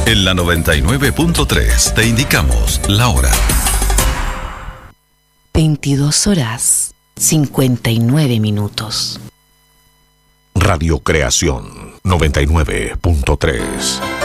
En la 99.3 te indicamos la hora. 22 horas 59 minutos. Radio Creación 99.3.